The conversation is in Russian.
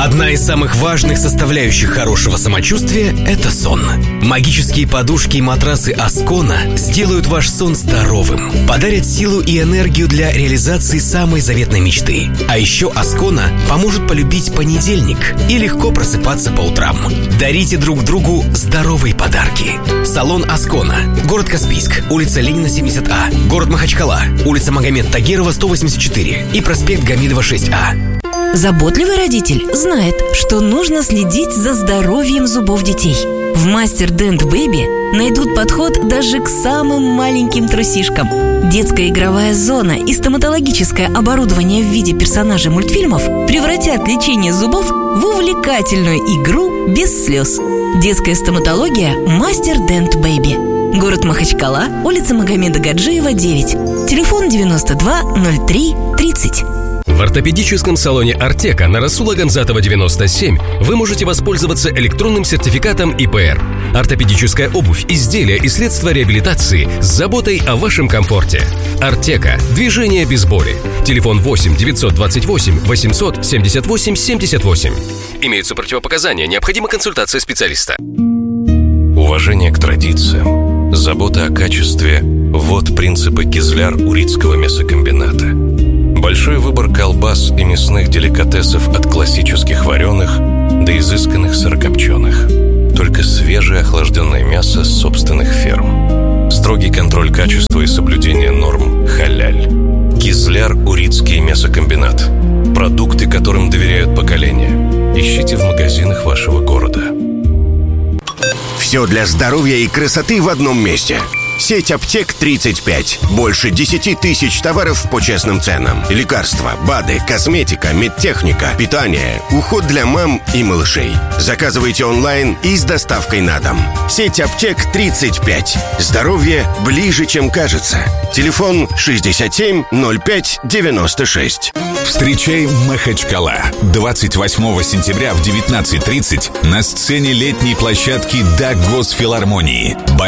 Одна из самых важных составляющих хорошего самочувствия – это сон. Магические подушки и матрасы Аскона сделают ваш сон здоровым, подарят силу и энергию для реализации самой заветной мечты. А еще Аскона поможет полюбить понедельник и легко просыпаться по утрам. Дарите друг другу здоровые подарки. Салон Аскона. Город Каспийск. Улица Ленина, 70А. Город Махачкала. Улица Магомед Тагирова, 184. И проспект Гамидова, 6А. Заботливый родитель знает, что нужно следить за здоровьем зубов детей. В Master Dent Baby найдут подход даже к самым маленьким трусишкам. Детская игровая зона и стоматологическое оборудование в виде персонажей мультфильмов превратят лечение зубов в увлекательную игру без слез. Детская стоматология Master Dent Baby. Город Махачкала, улица Магомеда Гаджиева, 9. Телефон 92 03 30. В ортопедическом салоне «Артека» на Расула Гамзатова, 97 вы можете воспользоваться электронным сертификатом ИПР. Ортопедическая обувь, изделия и средства реабилитации с заботой о вашем комфорте. «Артека» – движение без боли. Телефон 8 928 800 78 78. Имеются противопоказания, необходима консультация специалиста. Уважение к традициям, забота о качестве – вот принципы Кизляр-Урицкого мясокомбината. Большой выбор колбас и мясных деликатесов от классических вареных до изысканных сырокопченых. Только свежее охлажденное мясо с собственных ферм. Строгий контроль качества и соблюдение норм халяль. Кизляр-Урицкий мясокомбинат. Продукты, которым доверяют поколения. Ищите в магазинах вашего города. Все для здоровья и красоты в одном месте. Сеть аптек 35. Больше 10 тысяч товаров по честным ценам. Лекарства, БАДы, косметика, медтехника, питание, уход для мам и малышей. Заказывайте онлайн и с доставкой на дом. Сеть аптек 35. Здоровье ближе, чем кажется. Телефон 67 05 96. Встречай Махачкала. 28 сентября в 19:30 на сцене летней площадки Дагосфилармонии.